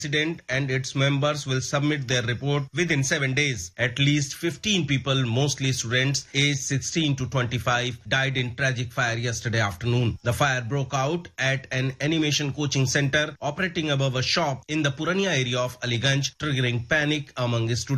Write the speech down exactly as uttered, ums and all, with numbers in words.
incident and its members will submit their report within seven days. At least fifteen people, mostly students aged sixteen to twenty-five, died in tragic fire yesterday afternoon. The fire broke out at an animation coaching center operating above a shop in the Purania area of Aliganj, triggering panic among students.